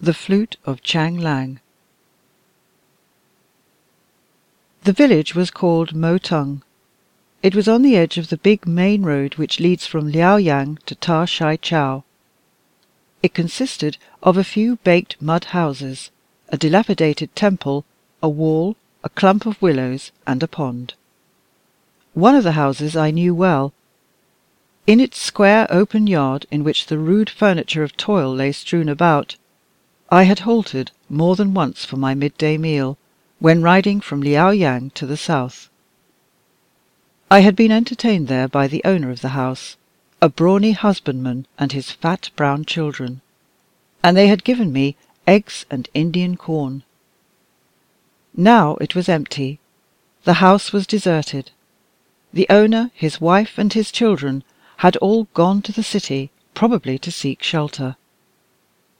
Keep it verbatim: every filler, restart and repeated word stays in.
THE FLUTE OF CHANG LANG. The village was called Mo tung. It was on the edge of the big main road which leads from Liao yang to Ta shai chow. It consisted of a few baked mud houses, a dilapidated temple, a wall, a clump of willows, and a pond. One of the houses I knew well. In its square open yard, in which the rude furniture of toil lay strewn about, I had halted more than once for my midday meal, when riding from Liao yang to the south. I had been entertained there by the owner of the house, a brawny husbandman and his fat brown children, and they had given me eggs and Indian corn. Now it was empty. The house was deserted. The owner, his wife, and his children had all gone to the city, probably to seek shelter.